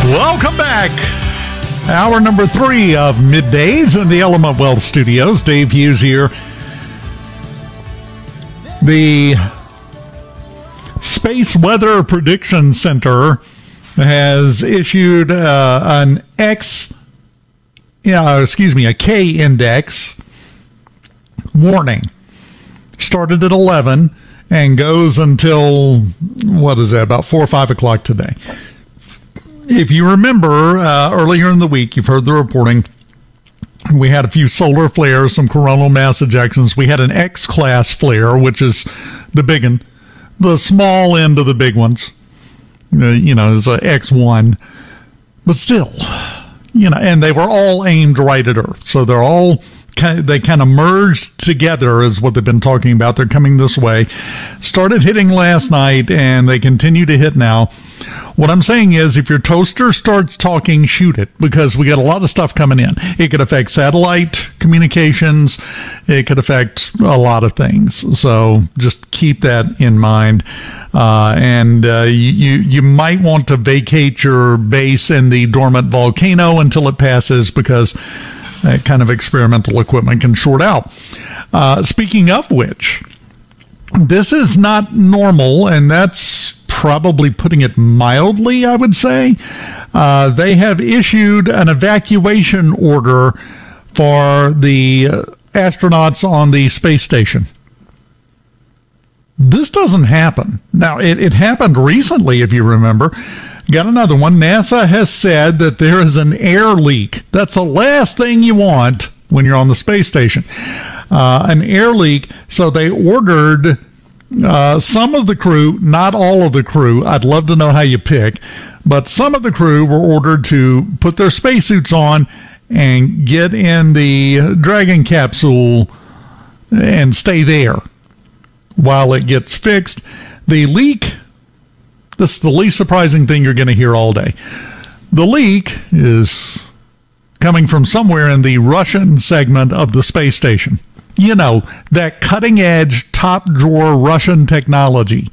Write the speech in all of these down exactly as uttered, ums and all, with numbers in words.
Welcome back. Hour number three of Middays in the Element Wealth Studios. Dave Hughes here. The Space Weather Prediction Center has issued uh, an X, yeah, excuse me, a K index warning. Started at eleven and goes until, what is that, about four or five o'clock today. If you remember, uh, earlier in the week, you've heard the reporting, we had a few solar flares, some coronal mass ejections. We had an X-class flare, which is the big one, the small end of the big ones. Uh, you know, is a X one. But still, you know, and they were all aimed right at Earth. So they're all, they kind of merged together is what they've been talking about. They're coming this way. Started hitting last night, and they continue to hit now. What I'm saying is, if your toaster starts talking, shoot it, because we got a lot of stuff coming in. It could affect satellite communications. It could affect a lot of things. So just keep that in mind. Uh, and uh, you you might want to vacate your base in the dormant volcano until it passes, because that kind of experimental equipment can short out. Uh, speaking of which, this is not normal, and that's probably putting it mildly, I would say. Uh, they have issued an evacuation order for the uh, astronauts on the space station. This doesn't happen. Now, it, it happened recently, if you remember. Got another one. NASA has said that there is an air leak. That's the last thing you want when you're on the space station. Uh, an air leak. So they ordered uh, some of the crew, not all of the crew. I'd love to know how you pick. But some of the crew were ordered to put their spacesuits on and get in the Dragon capsule and stay there while it gets fixed. The leak, this is the least surprising thing you're going to hear all day. The leak is coming from somewhere in the Russian segment of the space station. You know, that cutting-edge, top-drawer Russian technology.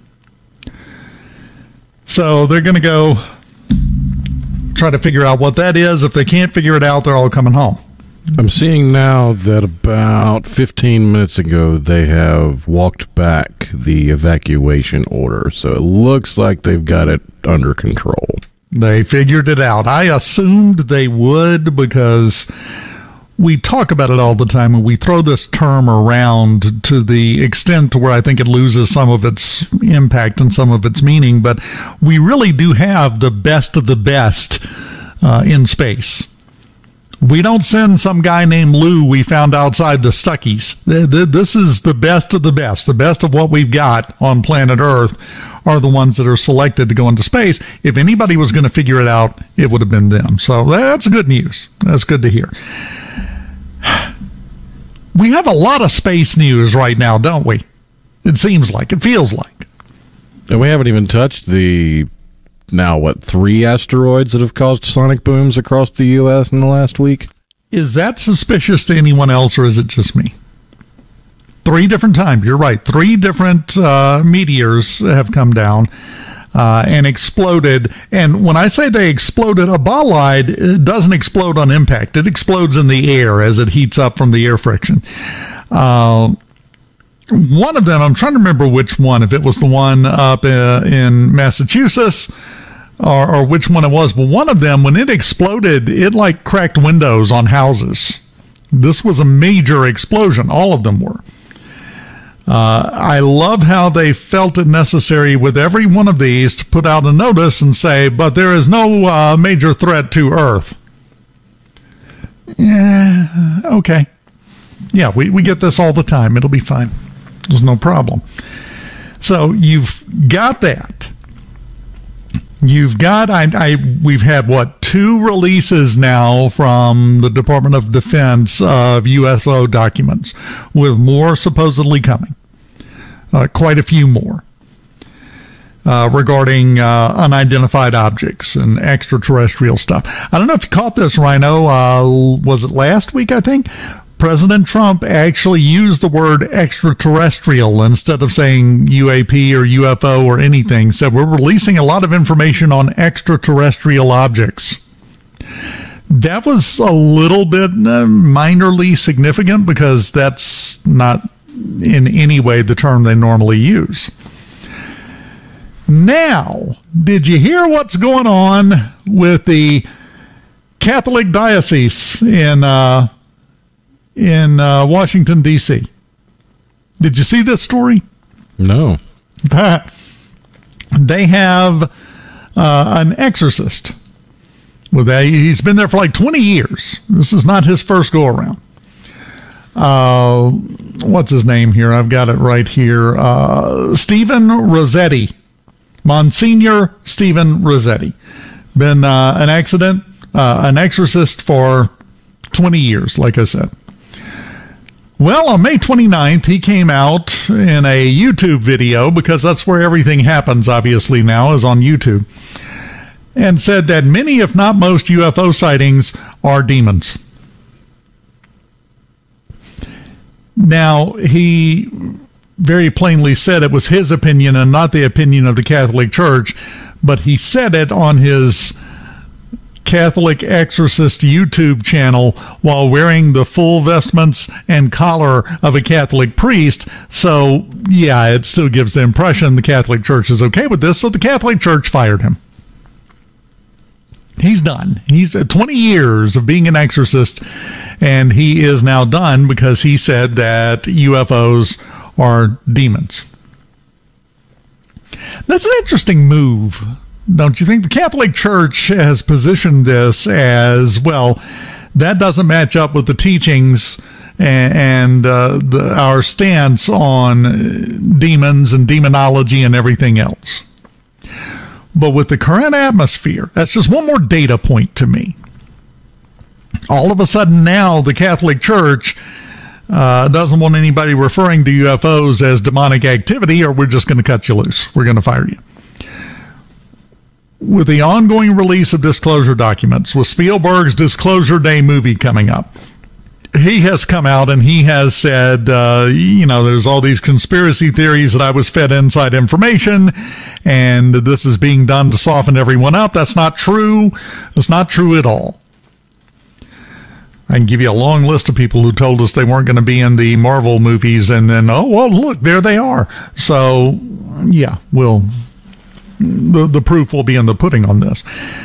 So they're going to go try to figure out what that is. If they can't figure it out, they're all coming home. I'm seeing now that about fifteen minutes ago, they have walked back the evacuation order. So it looks like they've got it under control. They figured it out. I assumed they would, because we talk about it all the time, and we throw this term around to the extent to where I think it loses some of its impact and some of its meaning. But we really do have the best of the best uh, in space. We don't send some guy named Lou we found outside the Stuckies. This is the best of the best. The best of what we've got on planet Earth are the ones that are selected to go into space. If anybody was going to figure it out, it would have been them. So that's good news. That's good to hear. We have a lot of space news right now, don't we? It seems like. It feels like. And we haven't even touched the... now, what, three asteroids that have caused sonic booms across the U S in the last week? Is that suspicious to anyone else, or is it just me? Three different times. You're right. Three different uh, meteors have come down uh, and exploded. And when I say they exploded, a bolide it doesn't explode on impact. It explodes in the air as it heats up from the air friction. Uh, one of them, I'm trying to remember which one, if it was the one up uh, in Massachusetts, Or, or which one it was, but one of them, when it exploded, it like cracked windows on houses. This was a major explosion. All of them were. Uh, I love how they felt it necessary with every one of these to put out a notice and say, but there is no uh, major threat to Earth. Yeah, okay. Yeah, we, we get this all the time. It'll be fine. There's no problem. So you've got that. You've got, I, I, we've had, what, two releases now from the Department of Defense of U F O documents, with more supposedly coming. Uh, quite a few more. Uh, regarding uh, unidentified objects and extraterrestrial stuff. I don't know if you caught this, Rhino. Uh, was it last week, I think? President Trump actually used the word extraterrestrial instead of saying U A P or U F O or anything. Said we're releasing a lot of information on extraterrestrial objects. That was a little bit uh, minorly significant because that's not in any way the term they normally use. Now, did you hear what's going on with the Catholic diocese in uh, in uh, Washington, D C? Did you see this story? No. They have uh, an exorcist. Well, they, he's been there for like twenty years. This is not his first go around. Uh, what's his name here? I've got it right here. Uh, Stephen Rossetti. Monsignor Stephen Rossetti. Been uh, an accident, uh, an exorcist for twenty years, like I said. Well, on May twenty-ninth, he came out in a YouTube video, because that's where everything happens, obviously, now, is on YouTube, and said that many, if not most, U F O sightings are demons. Now, he very plainly said it was his opinion and not the opinion of the Catholic Church, but he said it on his Catholic Exorcist YouTube channel while wearing the full vestments and collar of a Catholic priest. So, yeah, it still gives the impression the Catholic Church is okay with this, so the Catholic Church fired him. He's done. He's uh, twenty years of being an exorcist, and he is now done because he said that U F Os are demons. That's an interesting move, don't you think? The Catholic Church has positioned this as, well, that doesn't match up with the teachings and, and uh, the, our stance on demons and demonology and everything else. But with the current atmosphere, that's just one more data point to me. All of a sudden now, the Catholic Church uh, doesn't want anybody referring to U F Os as demonic activity, or we're just going to cut you loose. We're going to fire you. With the ongoing release of disclosure documents, with Spielberg's Disclosure Day movie coming up, he has come out and he has said, uh, you know, there's all these conspiracy theories that I was fed inside information, and this is being done to soften everyone up. That's not true. That's not true at all. I can give you a long list of people who told us they weren't going to be in the Marvel movies, and then, oh, well, look, there they are. So, yeah, we'll, the, the proof will be in the pudding on this.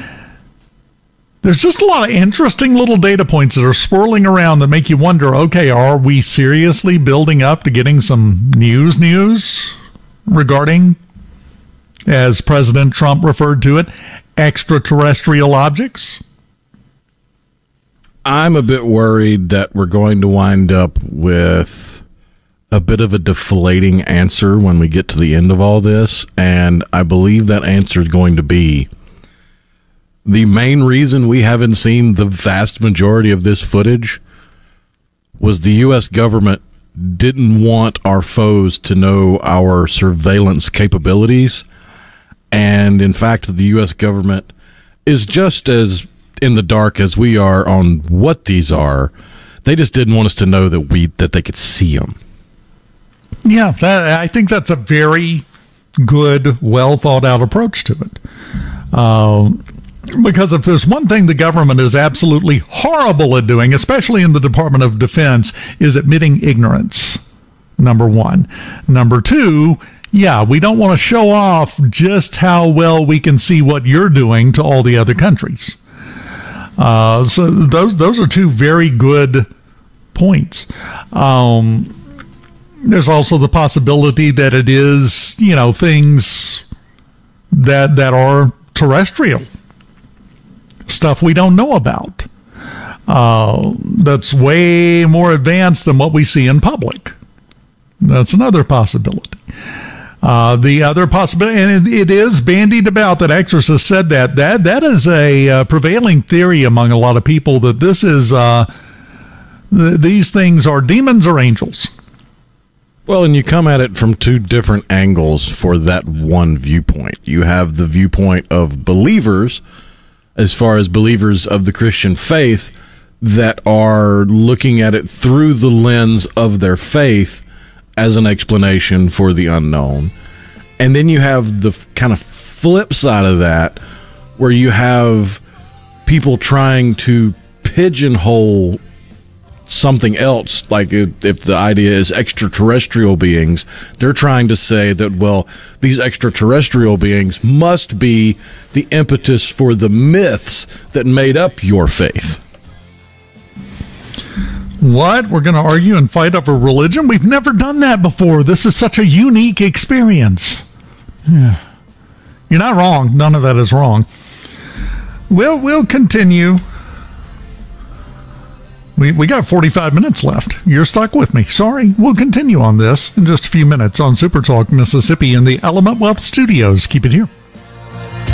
There's just a lot of interesting little data points that are swirling around that make you wonder, okay, are we seriously building up to getting some news news regarding, as President Trump referred to it, extraterrestrial objects? I'm a bit worried that we're going to wind up with a bit of a deflating answer when we get to the end of all this, and I believe that answer is going to be the main reason we haven't seen the vast majority of this footage was the U S government didn't want our foes to know our surveillance capabilities, and in fact the U S government is just as in the dark as we are on what these are. They just didn't want us to know that we that they could see them. Yeah, that, I think that's a very good, well thought out approach to it. Uh, because if there's one thing the government is absolutely horrible at doing, especially in the Department of Defense, is admitting ignorance. Number one. Number two, yeah, we don't want to show off just how well we can see what you're doing to all the other countries. Uh, so those those are two very good points. Um, there's also the possibility that it is, you know, things that that are terrestrial, stuff we don't know about. Uh, that's way more advanced than what we see in public. That's another possibility. Uh, the other possibility, and it, it is bandied about that exorcist said that, that, that is a uh, prevailing theory among a lot of people, that this is, uh, th- these things are demons or angels. Well, and you come at it from two different angles for that one viewpoint. You have the viewpoint of believers, as far as believers of the Christian faith, that are looking at it through the lens of their faith as an explanation for the unknown. And then you have the kind of flip side of that, where you have people trying to pigeonhole something else, like if, if the idea is extraterrestrial beings, they're trying to say that, well, these extraterrestrial beings must be the impetus for the myths that made up your faith. What? We're going to argue and fight over religion? We've never done that before. This is such a unique experience. Yeah. You're not wrong. None of that is wrong. We'll, we'll continue. We we got forty-five minutes left. You're stuck with me. Sorry. We'll continue on this in just a few minutes on Super Talk Mississippi in the Element Wealth Studios. Keep it here.